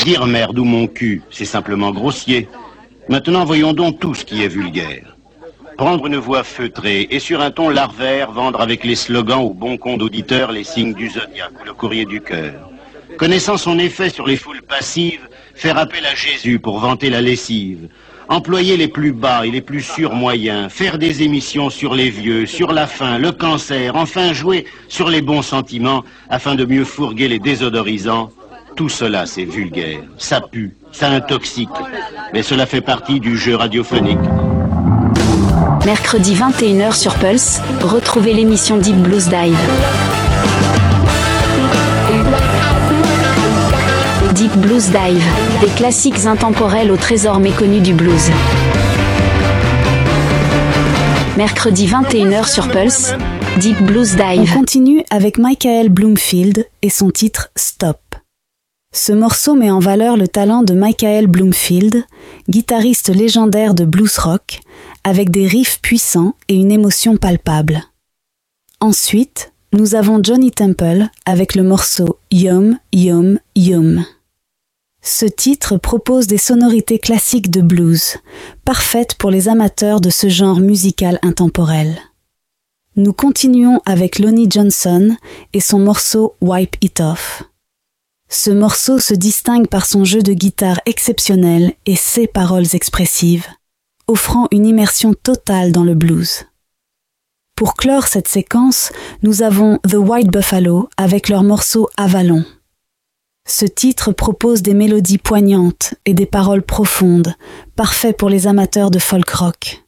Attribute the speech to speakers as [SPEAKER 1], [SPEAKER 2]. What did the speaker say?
[SPEAKER 1] Dire merde ou mon cul, c'est simplement grossier. Maintenant, voyons donc tout ce qui est vulgaire. Prendre une voix feutrée et sur un ton larvaire, vendre avec les slogans au bon compte d'auditeurs les signes du zodiaque ou le courrier du cœur. Connaissant son effet sur les foules passives, faire appel à Jésus pour vanter la lessive. Employer les plus bas et les plus sûrs moyens, faire des émissions sur les vieux, sur la faim, le cancer, enfin jouer sur les bons sentiments afin de mieux fourguer les désodorisants. Tout cela, c'est vulgaire, ça pue, ça intoxique, mais cela fait partie du jeu radiophonique.
[SPEAKER 2] Mercredi 21h sur Pulse, retrouvez l'émission Deep Blues Dive. Deep Blues Dive, des classiques intemporels au trésor méconnu du blues. Mercredi 21h sur Pulse, Deep Blues Dive.
[SPEAKER 3] On continue avec Michael Bloomfield et son titre Stop. Ce morceau met en valeur le talent de Michael Bloomfield, guitariste légendaire de blues rock, avec des riffs puissants et une émotion palpable. Ensuite, nous avons Johnny Temple avec le morceau Yum Yum Yum. Ce titre propose des sonorités classiques de blues, parfaites pour les amateurs de ce genre musical intemporel. Nous continuons avec Lonnie Johnson et son morceau Wipe It Off. Ce morceau se distingue par son jeu de guitare exceptionnel et ses paroles expressives, offrant une immersion totale dans le blues. Pour clore cette séquence, nous avons The White Buffalo avec leur morceau Avalon. Ce titre propose des mélodies poignantes et des paroles profondes, parfait pour les amateurs de folk rock.